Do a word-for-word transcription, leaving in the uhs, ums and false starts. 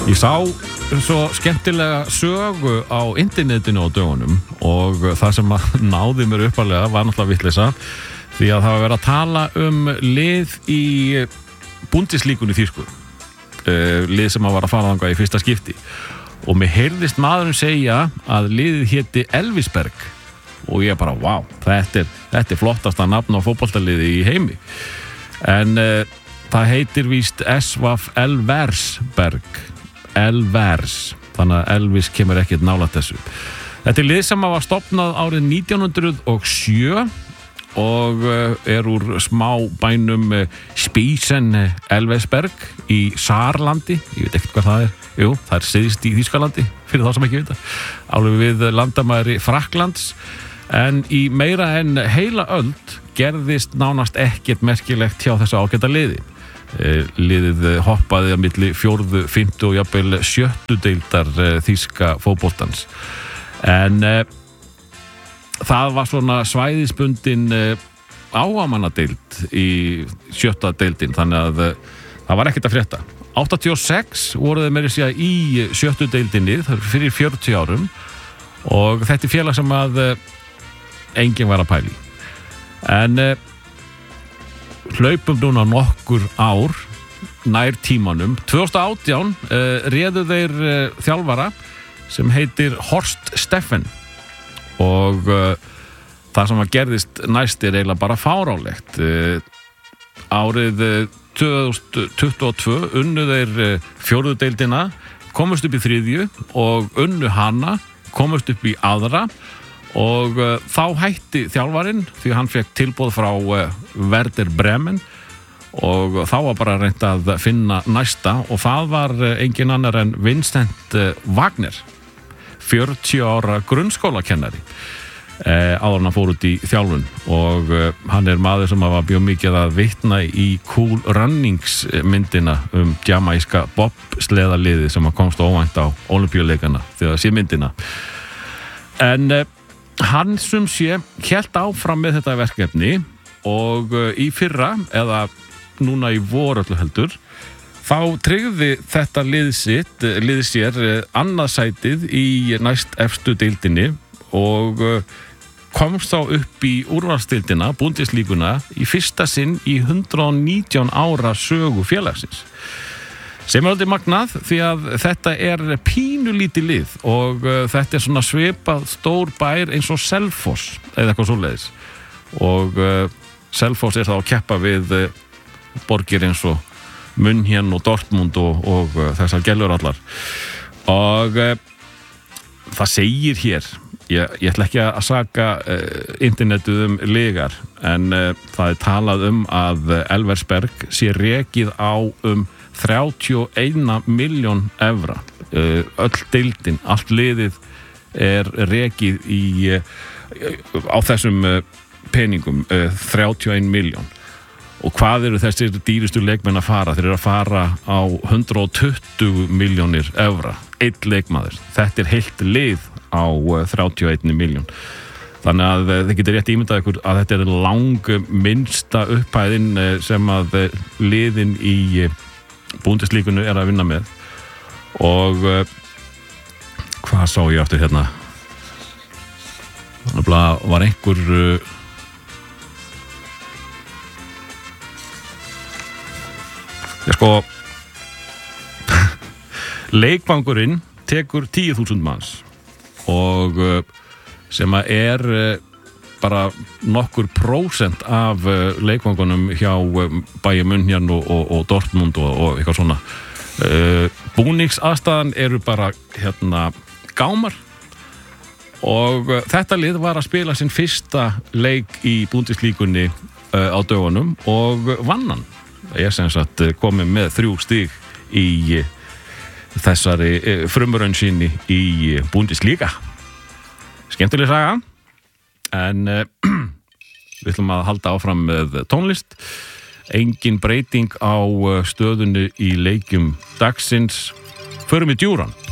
Ég sá svo skemmtilega sögu á internetinu á dögunum og það sem náði mér uppalega var náttúrulega vitleysa því að það var verið að tala um lið í Bundesligunni þýsku, uh, lið sem að var að fara þangað í fyrsta skipti og mér heyrðist maðurinn segja að liðið héti Elvisberg og ég bara, vá, þetta er, þetta er flottasta nafn á fótboltaliði í heimi en uh, það heitir víst S V F Elversberg Elvers, þannig að Elvis kemur ekkert nálægt þessu. Þetta er lið sem var stofnað árið nítján hundruð og sjö og er úr smá bænum Spísen Elversberg í Saarlandi, ég veit ekkert hvað það er, jú, það er syðst í Þýskalandi, fyrir þá sem ekki vita, alveg við landamæri Frakklands, en í meira en heila öld gerðist nánast ekkert merkilegt hjá þessu ágæta liði. Liðið hoppaði á milli fjórðu, fimmtu og jafnvel sjöttu deildar þýska fótboltans en e, það var svona svæðisbundin e, áhugamannadeild í sjötta deildin þannig að e, það var ekkert að frétta. áttatíu og sex voru þeir meira að segja í sjöttu deildinni fyrir fjörutíu árum og þetta er félag sem að e, enginn var að pæli en e, hlaupum núna nokkur ár nær tímanum. tvö þúsund og átján uh, réðu þeir uh, þjálfara sem heitir Horst Steffen og uh, það sem að gerðist næst er eiginlega bara fáránlegt. Uh, árið uh, tvö þúsund tuttugu og tvö unnu þeir uh, fjórðu deildina, komust upp í þriðju og unnu hana, komust upp í aðra og uh, þá hætti þjálfarinn því hann fekk tilboð frá uh, Werder Bremen og þá var bara reynt að finna næsta og það var uh, engin annar en Vincent uh, Wagner, fjörutíu ára grunnskólakennari uh, áður en hann fór út í þjálfun og uh, hann er maður sem var mjög mikið að vitna í Cool Runnings myndina um jamaíska bobsleðaliði sem komst óvænt á Ólympíuleikana þegar sé myndina en uh, hann sem sé hélt áfram með þetta verkefni og uh, í fyrra eða núna í vor öllu heldur þá tryggði þetta lið sitt lið sér uh, annað sætið í næst efstu deildinni og uh, komst þá upp í úrvalsdeildina, Bundesliguna í fyrsta sinn í hundrað og nítján ára sögu félagsins sem er aldrei magnað því að þetta er pínulítið lið og uh, þetta er svona svipað stór bær eins og Selfoss eða eitthvað svoleiðis og uh, Selfoss er þá að keppa við uh, borgir eins og München og Dortmund og, og uh, þessar gellur allar og uh, það segir hér ég, ég ætla ekki að saka uh, internetu um legar en uh, það er talað um að Elversberg sé rekið á um þrjátíu og eina milljón evra öll deildin, allt liðið er rekið í á þessum peningum þrjátíu og ein milljón og hvað eru þessir dýrustu leikmenn að fara? Þeir eru að fara á hundrað og tuttugu milljónir evra einn leikmaður, þetta er heilt lið á þrjátíu og ein milljón þannig að þið getur rétt ímyndað ykkur að þetta er lang minnsta upphæðin sem að liðin í Bundesligunni er að vinna með og uh, hvað sá ég aftur hérna þannig að var einhver uh, ég sko leikvangurinn tekur tíu þúsund manns og uh, sem að er uh, bara nokkur prósent af uh, leikvangunum hjá uh, Bayern München og, og, og Dortmund og, og eitthvað svona uh, búningsaðstæðan eru bara hérna gámar og uh, þetta lið var að spila sinn fyrsta leik í Bundesligunni uh, á dögunum og vann hann ég sem sagt komið með þrjú stig í uh, þessari uh, frumraun sinni í uh, Bundesliga skemmtileg saga en uh, við ætlum að halda áfram með tónlist engin breyting á stöðunni í leikjum dagsins förum í djúran